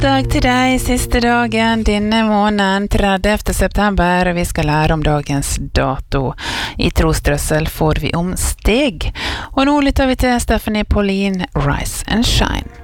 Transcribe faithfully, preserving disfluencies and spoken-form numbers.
Dag til deg, siste dagen denne måneden, tredivte september. Vi skal lære om dagens dato. I Trosdrøssel får vi om steg. Og nå lytter vi til Stephanie Pauline, Rise and Shine.